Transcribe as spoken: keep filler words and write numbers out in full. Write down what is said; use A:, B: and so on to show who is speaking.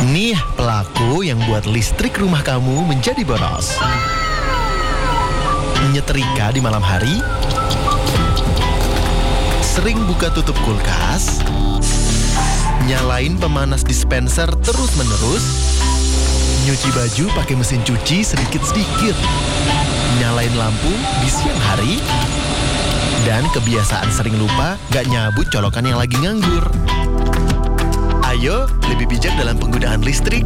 A: Nih pelaku yang buat listrik rumah kamu menjadi boros. Nyetrika di malam hari, sering buka tutup kulkas, nyalain pemanas dispenser terus-menerus, nyuci baju pakai mesin cuci sedikit-sedikit, nyalain lampu di siang hari, dan kebiasaan sering lupa gak nyabut colokan yang lagi nganggur. Ayo, lebih bijak dalam penggunaan listrik.